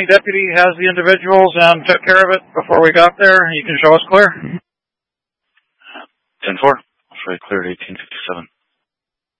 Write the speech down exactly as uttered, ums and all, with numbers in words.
deputy has the individuals and took care of it before we got there. You can show us clear. ten four. Freight cleared eighteen fifty-seven.